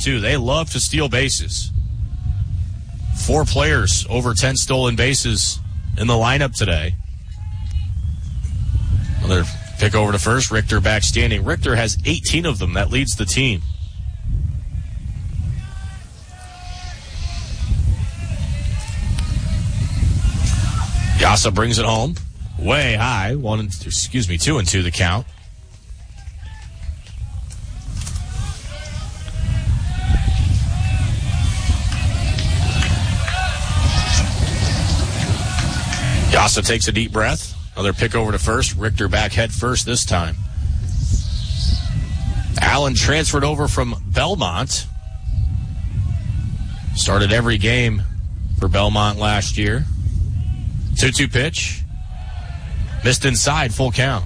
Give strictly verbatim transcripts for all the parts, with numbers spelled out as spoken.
too. They love to steal bases. Four players over ten stolen bases in the lineup today. Another pick over to first. Richter back standing. Richter has eighteen of them. That leads the team. Yasa brings it home. Way high. One and two, excuse me, two and two the count. Yasa takes a deep breath. Another pick over to first. Richter back head first this time. Allen transferred over from Belmont. Started every game for Belmont last year. two two pitch. Missed inside, full count.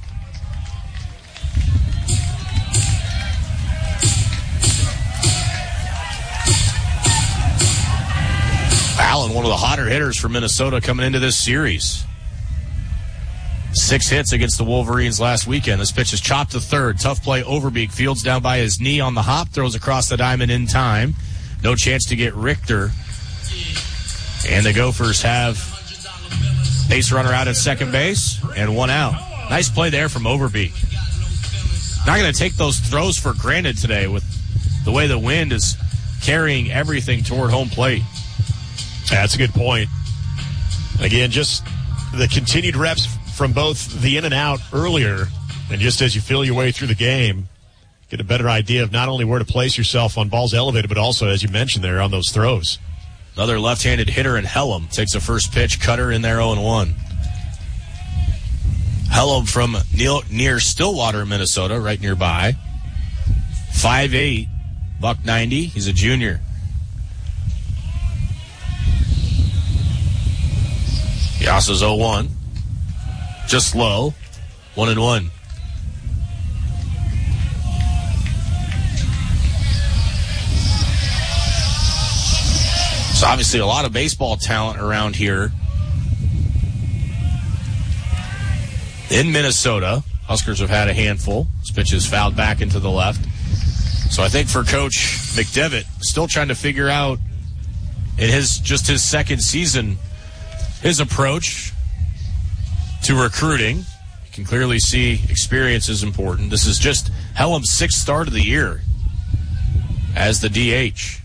Allen, one of the hotter hitters for Minnesota coming into this series. Six hits against the Wolverines last weekend. This pitch is chopped to third. Tough play, Overbeek. Fields down by his knee on the hop. Throws across the diamond in time. No chance to get Richter. And the Gophers have base runner out at second base and one out. Nice play there from Overbeek. Not going to take those throws for granted today with the way the wind is carrying everything toward home plate. Yeah, that's a good point. Again, just the continued reps from both the in and out earlier, and just as you feel your way through the game, get a better idea of not only where to place yourself on balls elevated, but also, as you mentioned there, on those throws. Another left-handed hitter in Hellum takes a first pitch, cutter in there oh and one. Hellum from near Stillwater, Minnesota, right nearby. five eight, buck ninety. He's a junior. Yasa's oh one. Just low. one and one. So obviously a lot of baseball talent around here in Minnesota. Huskers have had a handful. This pitch is fouled back into the left. So I think for Coach McDevitt, still trying to figure out in his just his second season, his approach to recruiting. You can clearly see experience is important. This is just Hellum's sixth start of the year as the D H.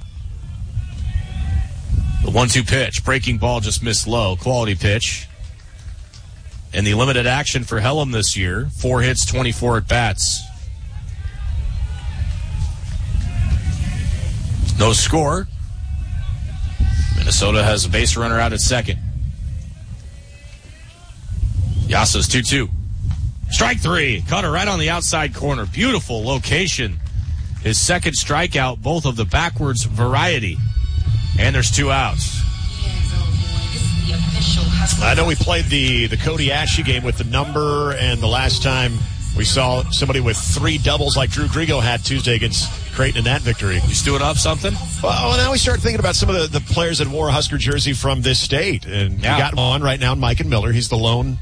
The one two pitch. Breaking ball just missed low. Quality pitch. And the limited action for Hellum this year. Four hits, twenty-four at-bats. No score. Minnesota has a base runner out at second. Yasa's two two. Strike three. Cutter right on the outside corner. Beautiful location. His second strikeout, both of the backwards variety. And there's two outs. I know we played the, the Cody Ashley game with the number, and the last time we saw somebody with three doubles like Drew Grigo had Tuesday against Creighton in that victory. You stewing up something? Well, now we start thinking about some of the, the players that wore a Husker jersey from this state. And yeah. We got on right now, Mike Miller. He's the lone.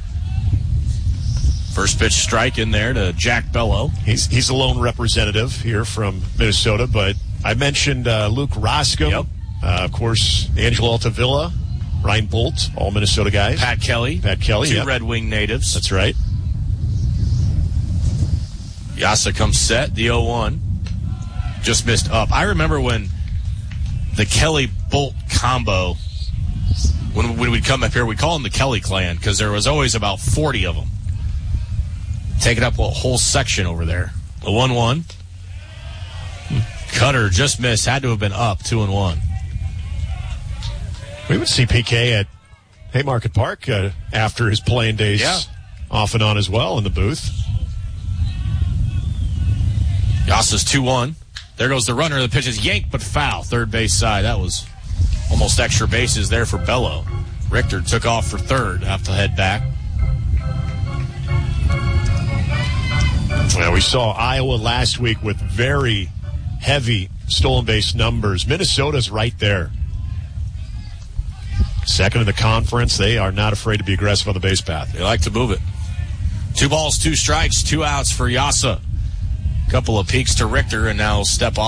First pitch strike in there to Jack Bello. He's he's the lone representative here from Minnesota, but I mentioned uh, Luke Roscom. Yep. Uh, of course, Angelo Altavilla, Ryan Bolt, all Minnesota guys. Pat Kelly. Pat Kelly, Two yep. Red Wing natives. That's right. Yasa comes set, the oh one. Just missed up. I remember when the Kelly-Bolt combo, when, when we'd come up here, we'd call them the Kelly clan because there was always about forty of them. Taking up a whole section over there. A one one. Cutter just missed. Had to have been up two and one. We would see P K at Haymarket Park uh, after his playing days yeah. off and on as well in the booth. Yasa's two one. There goes the runner. The pitch is yanked but foul. Third base side. That was almost extra bases there for Bello. Richter took off for third. Have to head back. Well, we saw Iowa last week with very heavy stolen base numbers. Minnesota's right there. Second in the conference. They are not afraid to be aggressive on the base path. They like to move it. Two balls, two strikes, two outs for Yasa. Couple of peaks to Richter, and now step off.